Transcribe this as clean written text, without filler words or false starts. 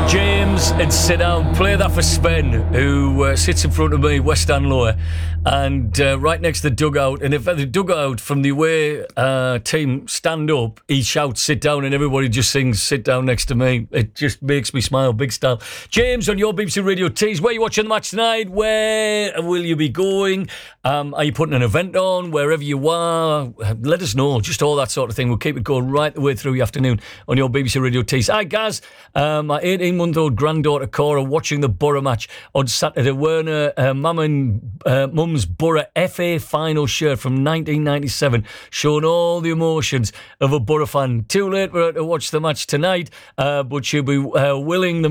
James and sit down. Play that for Sven, who sits in front of me, West End Lower, and right next to the dugout. And if the dugout from the away team stand up, he shouts, sit down, and everybody just sings, sit down next to me. It just makes me smile, big style. James, on your BBC Radio Tees, where are you watching the match tonight? Where will you be going? Are you putting an event on? Wherever you are, let us know. Just all that sort of thing. We'll keep it going right the way through the afternoon on your BBC Radio Tees. Hi, Gaz. My 18-month-old granddaughter Cora watching the Borough match on Saturday. Wearing Mum's Borough FA final shirt from 1997, showing all the emotions of a Borough fan. Too late for her to watch the match tonight, but she'll be willing the